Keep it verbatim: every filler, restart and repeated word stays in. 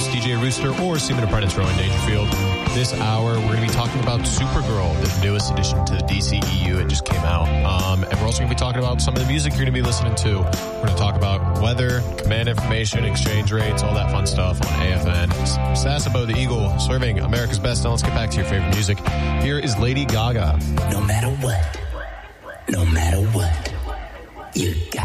News, D J Rooster, or Seaman Apprentice Rowan Dangerfield. This hour, we're going to be talking about Supergirl, the newest addition to the D C E U. It just came out. Um, and we're also going to be talking about some of the music you're going to be listening to. We're going to talk about weather, command information, exchange rates, all that fun stuff on A F N. Sasabo the Eagle, serving America's best. Now let's get back to your favorite music. Here is Lady Gaga. No matter what, no matter what, you got